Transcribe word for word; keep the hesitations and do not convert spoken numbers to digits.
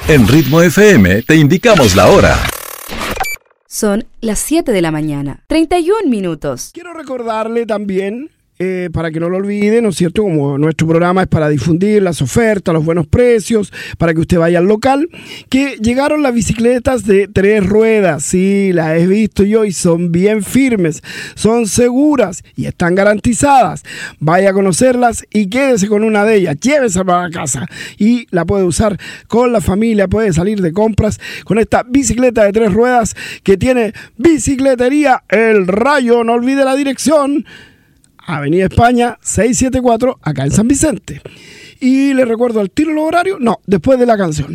En Ritmo F M te indicamos la hora. Son las siete de la mañana, treinta y un minutos. Quiero recordarle también, eh, para que no lo olvide, ¿no es cierto? Como nuestro programa es para difundir las ofertas, los buenos precios, para que usted vaya al local, que llegaron las bicicletas de tres ruedas. Sí, las he visto yo y son bien firmes, son seguras y están garantizadas. Vaya a conocerlas y quédese con una de ellas, llévesela para casa y la puede usar con la familia, puede salir de compras con esta bicicleta de tres ruedas que tiene Bicicletería El Rayo. No olvide la dirección: Avenida España seiscientos setenta y cuatro, acá en San Vicente. Y le recuerdo al tiro el horario, no, después de la canción.